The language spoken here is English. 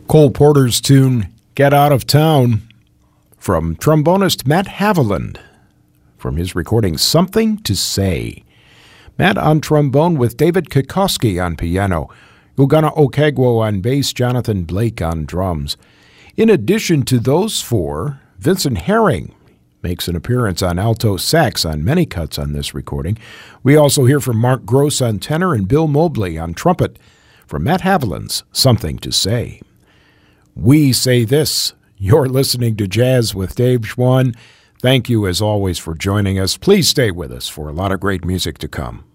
Cole Porter's tune, Get Out of Town, from trombonist Matt Haviland, from his recording Something to Say. Matt on trombone with David Kokoski on piano, Ugana Okegwo on bass, Jonathan Blake on drums. In addition to those four, Vincent Herring makes an appearance on alto sax on many cuts on this recording. We also hear from Mark Gross on tenor and Bill Mobley on trumpet from Matt Haviland's Something to Say. We say this. You're listening to Jazz with Dave Schwann. Thank you, as always, for joining us. Please stay with us for a lot of great music to come.